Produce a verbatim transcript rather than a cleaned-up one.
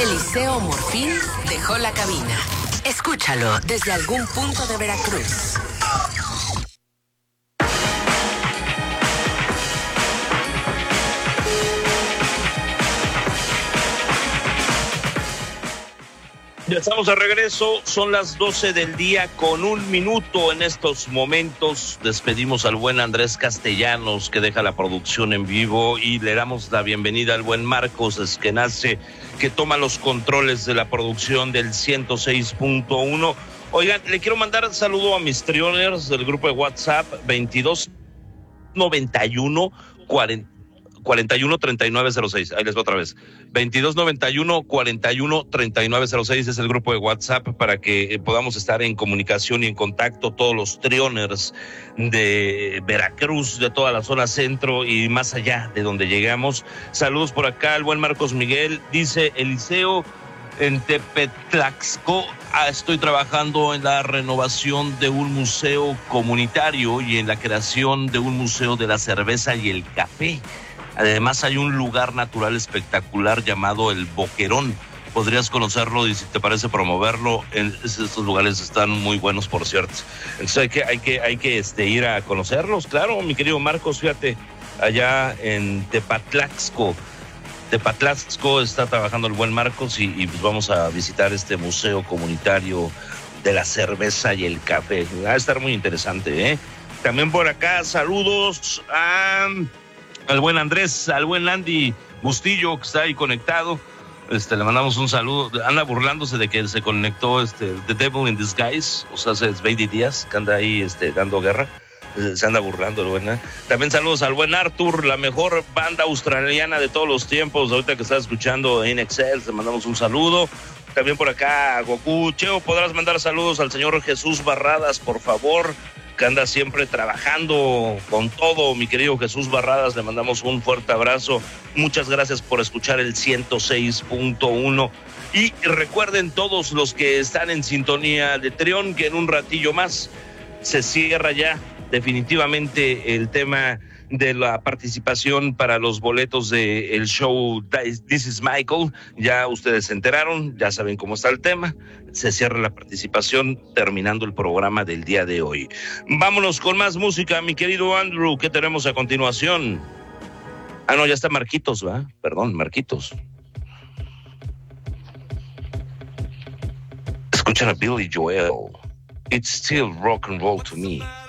Eliseo Morfín dejó la cabina. Escúchalo desde algún punto de Veracruz. Ya estamos de regreso, son las doce del día con un minuto en estos momentos. Despedimos al buen Andrés Castellanos, que deja la producción en vivo, y le damos la bienvenida al buen Marcos Esquenazi, que toma los controles de la producción del ciento seis punto uno. Oigan, le quiero mandar un saludo a mis trioners del grupo de WhatsApp veintidós noventa y uno cuarenta cuarenta y uno treinta y nueve cero seis. Ahí les va otra vez. veintidós noventa y uno cuarenta y uno treinta y nueve cero seis es el grupo de WhatsApp para que podamos estar en comunicación y en contacto todos los trioners de Veracruz, de toda la zona centro y más allá de donde llegamos. Saludos por acá al buen Marcos Miguel. Dice Eliseo, en Tepetlaxco ah, estoy trabajando en la renovación de un museo comunitario y en la creación de un museo de la cerveza y el café. Además hay un lugar natural espectacular llamado El Boquerón. Podrías conocerlo y si te parece promoverlo. En estos lugares están muy buenos, por cierto. Entonces hay que, hay que, hay que este, ir a conocerlos. Claro, mi querido Marcos, fíjate, allá en Tepatlaxco. Tepatlaxco está trabajando el buen Marcos y, y pues vamos a visitar este museo comunitario de la cerveza y el café. Va a estar muy interesante, ¿eh? También por acá, saludos a... al buen Andrés, al buen Andy Bustillo, que está ahí conectado. Este, le mandamos un saludo. Anda burlándose de que se conectó este The Devil in Disguise, o sea, es Baby Díaz, que anda ahí este, dando guerra. Se anda burlando el buen. ¿eh? También saludos al buen Arthur, la mejor banda australiana de todos los tiempos. Ahorita que está escuchando en Excel, le mandamos un saludo. También por acá, Goku. Cheo, podrás mandar saludos al señor Jesús Barradas, por favor, que anda siempre trabajando con todo. Mi querido Jesús Barradas, le mandamos un fuerte abrazo. Muchas gracias por escuchar el ciento seis punto uno. Y recuerden todos los que están en sintonía de Trión, que en un ratillo más se cierra ya definitivamente el tema de la participación para los boletos de el show This is Michael. Ya ustedes se enteraron, ya saben cómo está el tema. Se cierra la participación terminando el programa del día de hoy. Vámonos con más música, mi querido Andrew. ¿Qué tenemos a continuación? Ah, no, ya está Marquitos, ¿va? Perdón, Marquitos. Escuchan a Billy Joel. It's still rock and roll to me.